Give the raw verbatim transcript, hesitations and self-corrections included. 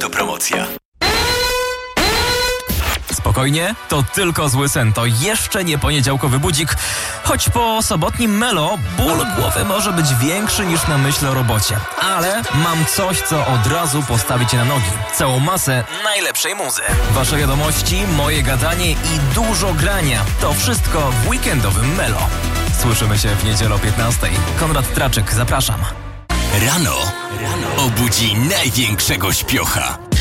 to promocja. Spokojnie, to tylko zły sen, to jeszcze nie poniedziałkowy budzik. Choć po sobotnim melo ból głowy może być większy niż na myśl o robocie. Ale mam coś, co od razu postawi cię na nogi. Całą masę najlepszej muzy. Wasze wiadomości, moje gadanie i dużo grania. To wszystko w weekendowym melo. Słyszymy się w niedzielę o piętnastej. Konrad Traczyk, zapraszam. Rano, rano obudzi największego śpiocha.